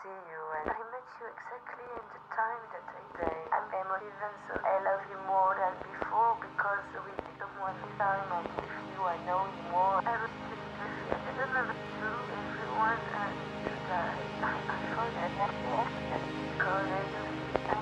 see you, and I met you exactly in the time that I say. I'm emotive, and so I love you more than before because with someone this time I with you, I know you more. Everything I don't know everyone and I forget because I